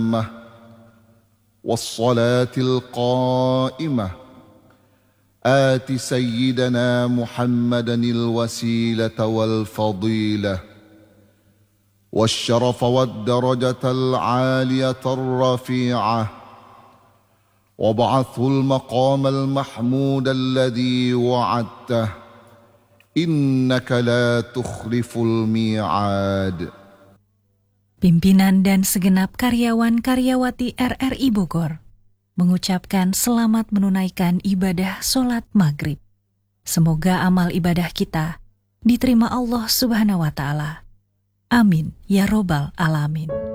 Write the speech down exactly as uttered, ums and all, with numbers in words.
والصلاة القائمة آت سيدنا محمدا الوسيلة والفضيلة والشرف والدرجة العالية الرفيعة وابعثه المقام المحمود الذي وعدته إنك لا تخلف الميعاد. Pimpinan dan segenap karyawan-karyawati R R I Bogor mengucapkan selamat menunaikan ibadah sholat maghrib. Semoga amal ibadah kita diterima Allah Subhanahu wa Ta'ala. Amin ya Robbal Alamin.